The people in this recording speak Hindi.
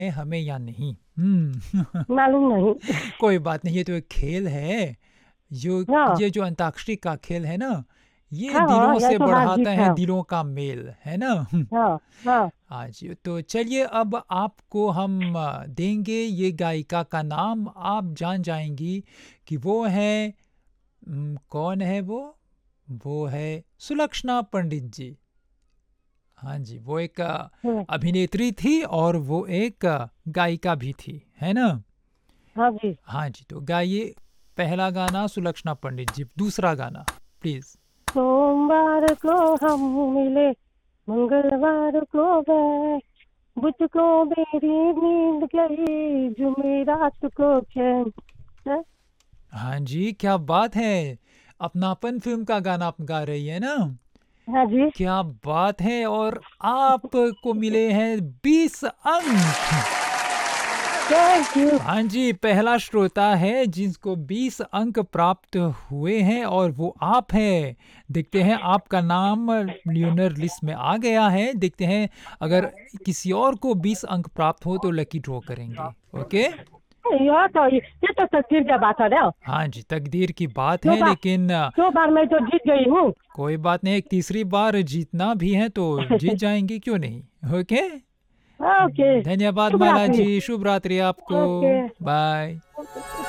है हमें या नहीं। मालूम नहीं। कोई बात नहीं, ये तो एक खेल है। जो हाँ ये जो अंताक्षरी का खेल है ना, ये हाँ हाँ, दिलों यह से तो हार बढ़ाता जीत है है। दिलों का मेल, है ना। हाँ हाँ। हाँ जी, तो चलिए अब आपको हम देंगे ये गायिका का नाम, आप जान जाएंगी कि वो है कौन है वो है सुलक्षणा पंडित जी। हाँ जी, वो एक हम्म, अभिनेत्री थी और वो एक गायिका भी थी, है ना। हाँ जी। हाँ जी, तो गाइए पहला गाना सुलक्षणा पंडित जी, दूसरा गाना प्लीज। सोमवार को हम मिले, मंगलवार को गए, बुध को मेरी नींद गई, जुमेरात को चैन। हाँ हाँ जी, क्या बात है, अपनापन फिल्म का गाना आप गा रही है ना। हाँ जी। क्या बात है, और आपको मिले हैं 20 अंक। Thank you. हाँ जी, पहला श्रोता है जिसको 20 अंक प्राप्त हुए हैं और वो आप हैं। देखते हैं आपका नाम लियोनर लिस्ट में आ गया है। देखते हैं अगर किसी और को 20 अंक प्राप्त हो तो लकी ड्रॉ करेंगे। ओके। ये तो तकदीर का बात है ना। हाँ जी, तकदीर की बात दो है, बार, लेकिन 2 बार मैं तो जीत गई हूँ। कोई बात नहीं, एक तीसरी बार जीतना भी है तो जीत जाएंगे, क्यों नहीं। ओके। ओके। धन्यवाद शुभ माला रात्रि। जी, शुभ रात्रि आपको। ओके। बाय।